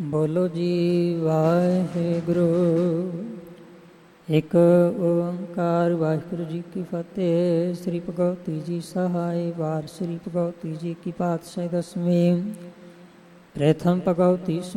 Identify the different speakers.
Speaker 1: ਬੋਲੋ ਜੀ ਵਾਹਿਗੁਰੂ। ਇੱਕ ਓੰਕਾਰ ਵਾਹਿਗੁਰੂ ਜੀ ਕੀ ਫਤਿਹ। ਸ੍ਰੀ ਭਗਵਤੀ ਜੀ ਸਹਾਇ। ਵਾਰ ਸ੍ਰੀ ਭਗਵਤੀ ਜੀ ਕੀ ਪਾਤਸ਼ਾਹੀ ਦਸਵੀਂ। ਪ੍ਰਥਮ ਭਗਵਤੀ